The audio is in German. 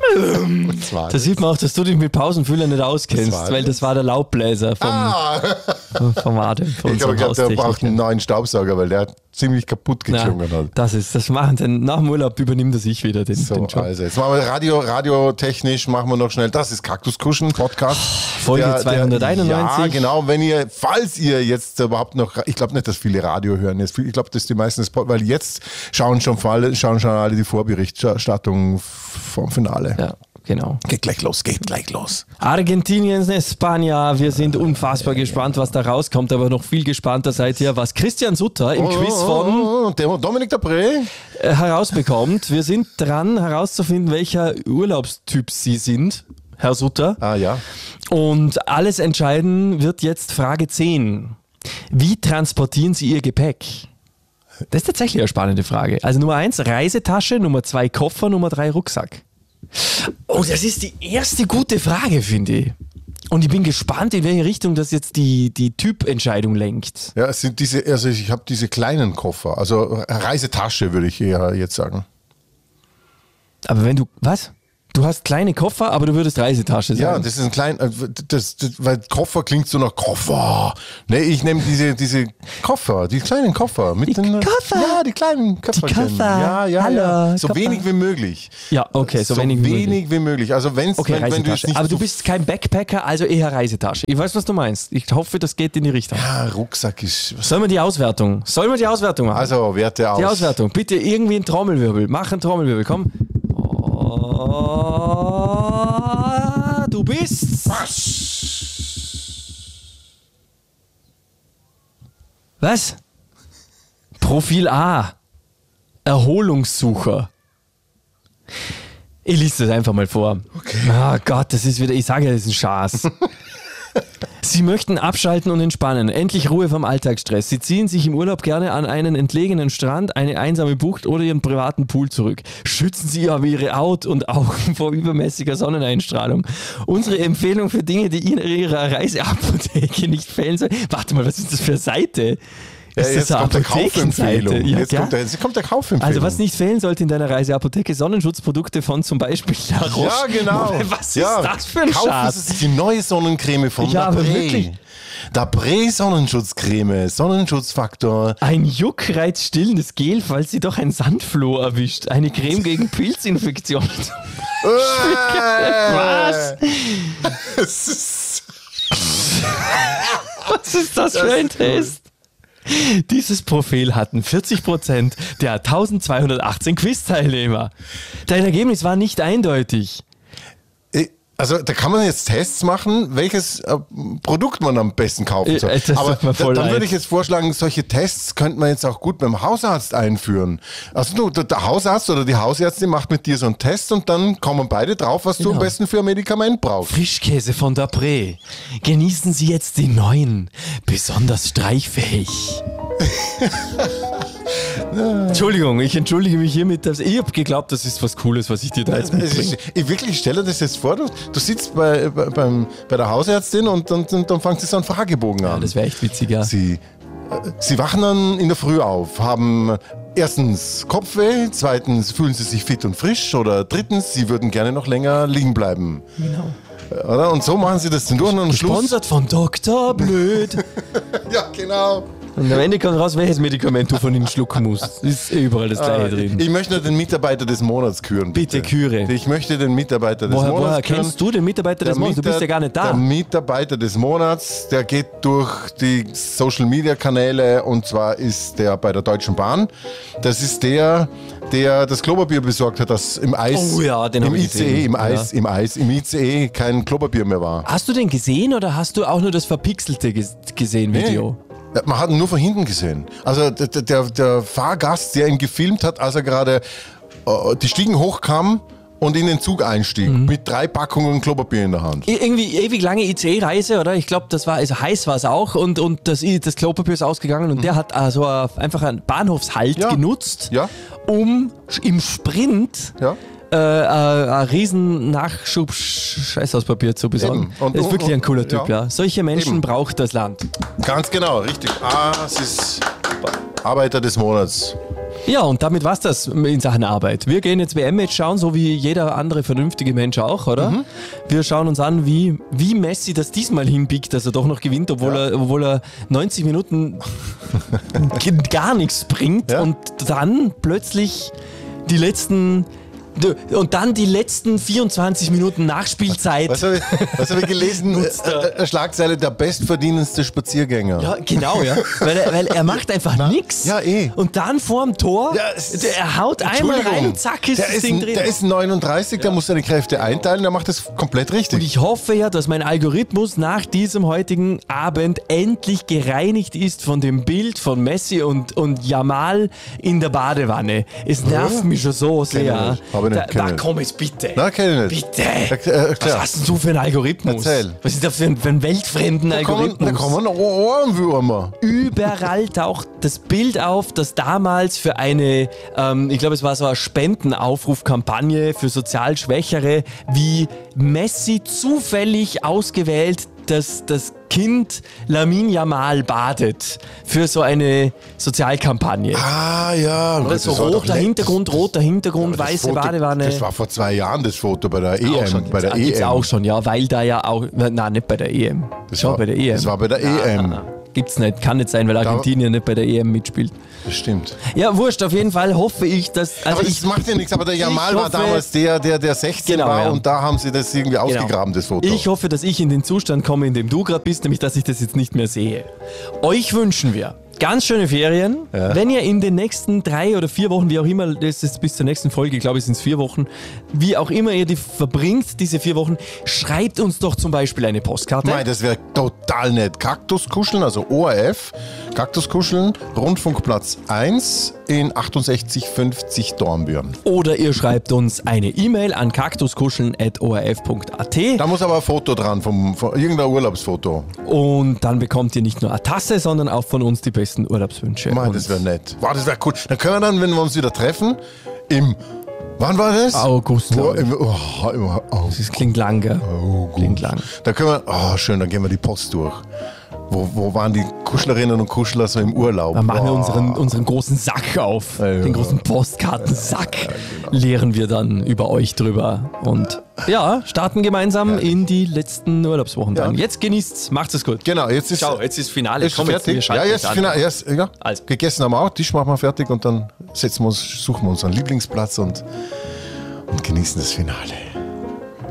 Da sieht man auch, dass du dich mit Pausenfüller nicht auskennst, weil das war der Laubbläser vom Adem. Ich habe gedacht, der braucht einen neuen Staubsauger, weil der ziemlich kaputt geklungen hat. Das machen sie. Nach dem Urlaub übernimmt er sich wieder den Job. Also jetzt machen wir radiotechnisch, machen wir noch schnell, das ist Kaktuskuschen Podcast. Folge 291. Ja, genau, falls ihr jetzt überhaupt noch, ich glaube nicht, dass viele Radio hören, ich glaube, dass die meisten, weil jetzt schauen schon alle die Vorberichterstattung vom Finale. Ja. Genau. Geht gleich los. Argentinien, Spanien, wir sind unfassbar gespannt, was da rauskommt, aber noch viel gespannter seid ihr, was Christian Sutter im Quiz von Dominic Dapré herausbekommt. Wir sind dran, herauszufinden, welcher Urlaubstyp Sie sind, Herr Sutter. Ah ja. Und alles entscheiden wird jetzt Frage 10. Wie transportieren Sie Ihr Gepäck? Das ist tatsächlich eine spannende Frage. Also Nummer 1 Reisetasche, Nummer 2 Koffer, Nummer 3 Rucksack. Oh, das ist die erste gute Frage, finde ich. Und ich bin gespannt, in welche Richtung das jetzt die Typentscheidung lenkt. Ja, es sind ich habe diese kleinen Koffer, also Reisetasche würde ich eher jetzt sagen. Aber wenn du, was? Du hast kleine Koffer, aber du würdest Reisetasche sagen. Ja, das ist ein klein, weil Koffer klingt so nach Koffer. Nee, ich nehme diese Koffer, die kleinen Koffer. Koffer? Ja, die kleinen Koffer. Die Koffer. Ja. Hallo, so Koffer. wenig wie möglich. Ja, okay, so wenig wie möglich. Also wenn Reisetasche. du aber du bist kein Backpacker, also eher Reisetasche. Ich weiß, was du meinst. Ich hoffe, das geht in die Richtung. Ja, Rucksack ist... Sollen wir die Auswertung machen? Also, werte aus. Die Auswertung. Bitte irgendwie einen Trommelwirbel. Mach einen Trommelwirbel, komm. Du bist... Was? Profil A. Erholungssucher. Ich lese das einfach mal vor. Okay. Oh Gott, das ist wieder, ich sage ja, das ist ein Schaß. Sie möchten abschalten und entspannen. Endlich Ruhe vom Alltagsstress. Sie ziehen sich im Urlaub gerne an einen entlegenen Strand, eine einsame Bucht oder ihren privaten Pool zurück. Schützen Sie aber Ihre Haut und Augen vor übermäßiger Sonneneinstrahlung. Unsere Empfehlung für Dinge, die in Ihrer Reiseapotheke nicht fehlen sollen. Warte mal, was ist das für eine Seite? Jetzt kommt der Kaufempfehlung. Ja, jetzt kommt der Kaufempfehlung. Also was nicht fehlen sollte in deiner Reiseapotheke, Sonnenschutzprodukte von zum Beispiel La Roche. Ja, genau. Was ist das für ein Schatz? Das ist die neue Sonnencreme von Dapré. Dapré Sonnenschutzcreme, Sonnenschutzfaktor. Ein juckreizstillendes Gel, falls Sie doch ein Sandfloh erwischt. Eine Creme gegen Pilzinfektion. Was? Was ist das für ein Test? Dieses Profil hatten 40% der 1218 Quiz-Teilnehmer. Dein Ergebnis war nicht eindeutig. Also da kann man jetzt Tests machen, welches Produkt man am besten kaufen soll. Aber dann würde ich jetzt vorschlagen, solche Tests könnte man jetzt auch gut beim Hausarzt einführen. Also der Hausarzt oder die Hausärztin macht mit dir so einen Test und dann kommen beide drauf, was du am besten für ein Medikament brauchst. Frischkäse von Dapré. Genießen Sie jetzt die neuen, besonders streichfähig. Entschuldigung, ich entschuldige mich hiermit. Ich habe geglaubt, das ist was Cooles, was ich dir da jetzt mitbringe. Ich stelle das jetzt vor, du sitzt bei der Hausärztin und dann fängt sie so einen Fragebogen an. Ja, das wäre echt witzig, ja. Sie wachen dann in der Früh auf, haben erstens Kopfweh, zweitens fühlen sie sich fit und frisch oder drittens, sie würden gerne noch länger liegen bleiben. Genau. Oder? Und so machen sie das dann durch und am Schluss... Gesponsert von Dr. Blöd. Ja, genau. Und am Ende kommt raus, welches Medikament du von ihnen schlucken musst. Ist überall das gleiche drin. Ich möchte den Mitarbeiter des Monats küren. Bitte küre. Ich möchte den Mitarbeiter des Monats Woher küren. kennst du den Mitarbeiter des Monats? Du bist ja gar nicht da. Der Mitarbeiter des Monats, der geht durch die Social-Media-Kanäle und zwar ist der bei der Deutschen Bahn. Das ist der das Klopapier besorgt hat, das im Eis, oh ja, den im ICE, im ICE kein Klopapier mehr war. Hast du den gesehen oder hast du auch nur das verpixelte gesehen, Video? Nee. Man hat ihn nur von hinten gesehen. Also der Fahrgast, der ihn gefilmt hat, als er gerade die Stiegen hochkam und in den Zug einstieg, mit 3 Packungen Klopapier in der Hand. Irgendwie ewig lange ICE-Reise, oder? Ich glaube, das war, also heiß war es auch und das Klopapier ist ausgegangen und der hat also einfach einen Bahnhofshalt genutzt, um im Sprint ein riesen Nachschub-Scheißhauspapier zu besorgen. Das ist wirklich ein cooler Typ, ja. Solche Menschen braucht das Land. Ganz genau, richtig. Es ist Arbeiter des Monats. Ja, und damit war's das in Sachen Arbeit. Wir gehen jetzt WM-Match schauen, so wie jeder andere vernünftige Mensch auch, oder? Wir schauen uns an, wie Messi das diesmal hinbiegt, dass er doch noch gewinnt, obwohl er 90 Minuten gar nichts bringt und dann plötzlich die letzten 24 Minuten Nachspielzeit. Was hab ich gelesen? Schlagzeile, der bestverdienendste Spaziergänger. Ja, genau, ja. Weil er macht einfach nichts. Ja, Und dann vorm Tor, er haut einmal rein und zack ist das Ding drin. Der ist 39, der muss seine Kräfte einteilen, der macht das komplett richtig. Und ich hoffe ja, dass mein Algorithmus nach diesem heutigen Abend endlich gereinigt ist von dem Bild von Messi und Yamal in der Badewanne. Es nervt mich schon so sehr. Komm jetzt bitte. Na, kenn ich nicht. Bitte. Was hast denn du für einen Algorithmus? Erzähl. Was ist das für ein weltfremden Algorithmus? Da kommen Ohrenwürmer. Überall taucht das Bild auf, das damals für eine, ich glaube es war so eine Spendenaufrufkampagne für sozial Schwächere, wie Messi zufällig ausgewählt das Kind Lamine Yamal badet für so eine Sozialkampagne. Ah ja. Und so roter Hintergrund, weiße Foto, Badewanne. Das war vor 2 Jahren das Foto bei der EM. Bei der EM. Auch schon, ja, weil da ja auch, nein, nicht bei der EM. Das war bei der EM. Das war bei der EM. Gibt's nicht, kann nicht sein, weil Argentinien nicht bei der EM mitspielt. Das stimmt. Ja, wurscht, auf jeden Fall hoffe ich, dass... Also aber das macht ja nichts, aber der Yamal war damals der 16 war und da haben sie das irgendwie ausgegraben, das Foto. Ich hoffe, dass ich in den Zustand komme, in dem du gerade bist, nämlich, dass ich das jetzt nicht mehr sehe. Euch wünschen wir ganz schöne Ferien. Ja. Wenn ihr in den nächsten 3 oder 4 Wochen, wie auch immer, das ist bis zur nächsten Folge, ich glaube, es sind 4 Wochen, wie auch immer ihr die verbringt, diese 4 Wochen, schreibt uns doch zum Beispiel eine Postkarte. Nein, das wäre total nett. Kaktuskuscheln, also ORF, Kaktuskuscheln, Rundfunkplatz 1 in 6850 Dornbirn. Oder ihr schreibt uns eine E-Mail an kaktuskuscheln@orf.at. Da muss aber ein Foto dran, von irgendein Urlaubsfoto. Und dann bekommt ihr nicht nur eine Tasse, sondern auch von uns die besten Urlaubswünsche. Das wäre nett. Wow, das wäre cool. Dann können wir dann, wenn wir uns wieder treffen, wann war das? August. Das klingt lang, gell? Klingt lang. Da können wir, schön, dann gehen wir die Post durch. Wo waren die Kuschlerinnen und Kuschler so im Urlaub? Dann machen wir unseren großen Sack auf. Den großen Postkartensack leeren wir dann über euch drüber. Und starten gemeinsam in die letzten Urlaubswochen dann. Jetzt genießt's, macht's es gut. Genau, jetzt ist Finale. Komm, fertig. Jetzt Finale. Also. Gegessen haben wir auch, Tisch machen wir fertig und dann suchen wir unseren Lieblingsplatz und genießen das Finale.